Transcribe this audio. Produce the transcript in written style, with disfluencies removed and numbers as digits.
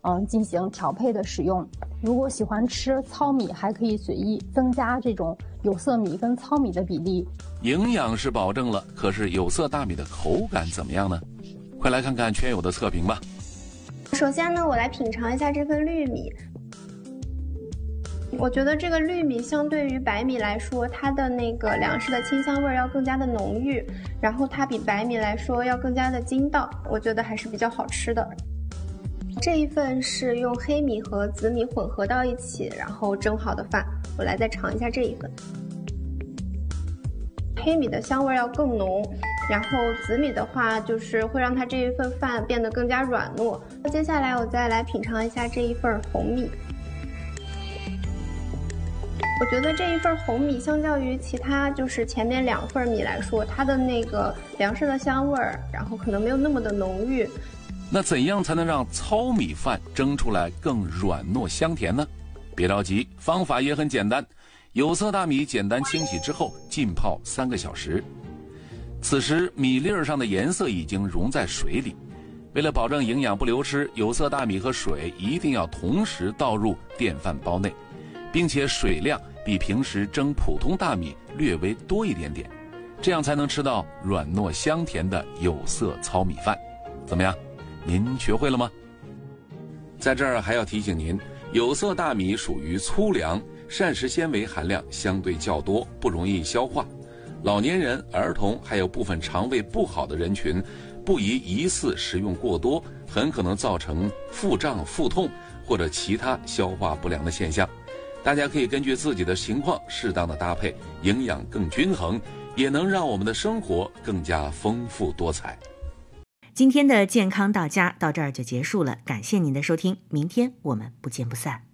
进行调配的使用。如果喜欢吃糙米，还可以随意增加这种有色米跟糙米的比例。 营养是保证了，可是有色大米的口感怎么样呢？快来看看圈友的测评吧。 首先呢，我来品尝一下这份绿米。我觉得这个绿米相对于白米来说，它的那个粮食的清香味要更加的浓郁，然后它比白米来说要更加的筋道，我觉得还是比较好吃的。这一份是用黑米和紫米混合到一起，然后蒸好的饭，我来再尝一下这一份。黑米的香味要更浓，然后紫米的话就是会让它这一份饭变得更加软糯。接下来我再来品尝一下这一份红米。我觉得这一份红米相较于其他就是前面2份米来说，它的那个粮食的香味儿，然后可能没有那么的浓郁。 那怎样才能让糙米饭蒸出来更软糯香甜呢？别着急，方法也很简单。有色大米简单清洗之后浸泡3个小时，此时米粒儿上的颜色已经溶在水里。为了保证营养不流失，有色大米和水一定要同时倒入电饭煲内，并且水量比平时蒸普通大米略微多一点点，这样才能吃到软糯香甜的有色糙米饭。怎么样，您学会了吗？在这儿还要提醒您，有色大米属于粗粮，膳食纤维含量相对较多，不容易消化。老年人、儿童还有部分肠胃不好的人群，不宜疑似食用过多，很可能造成腹胀、腹痛或者其他消化不良的现象。大家可以根据自己的情况适当的搭配，营养更均衡，也能让我们的生活更加丰富多彩。 今天的健康到家到这儿就结束了，感谢您的收听，明天我们不见不散。